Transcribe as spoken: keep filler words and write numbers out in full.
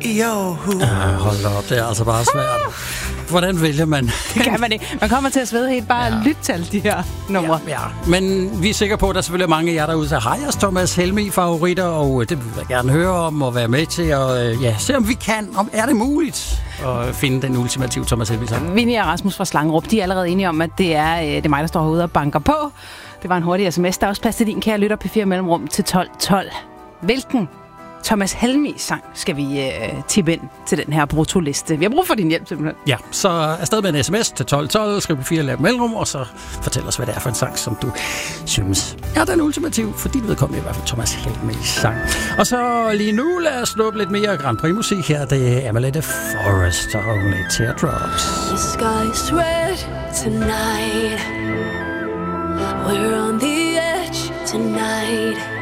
Yo. Ja, hold op, det er altså bare svært. Hvordan vælger man? Det kan man ikke. Man kommer til at svede helt bare ja. lytte til alle de her numre. Ja, ja, men vi er sikre på, at der er selvfølgelig mange af jer derude, der har jeres Thomas Helmig-favoritter, og det vil jeg gerne høre om og være med til, og ja, se om vi kan, om er det muligt at finde den ultimative Thomas Helmig-sang. Vinnie og Rasmus fra Slangerup, de er allerede enige om, at det er, det er mig, der står herude og banker på. Det var en hurtig sms. Der er også plads til din kære lytter P fire Mellemrum til tolv tolv. Hvilken Thomas Helmig-sang skal vi øh, tippe ind til den her brutoliste? Vi har brug for din hjælp, simpelthen. Ja, så afsted med en sms til tolv tolv, skriv P fire Mellemrum, og så fortæl os, hvad det er for en sang, som du synes er den ultimative, for dit vedkommende i hvert fald Thomas Helmig-sang. Og så lige nu, lad os snuppe lidt mere Grand Prix-musik her. Det er Amalette Forrest og Only Teardrops. The sky's red tonight. We're on the edge tonight.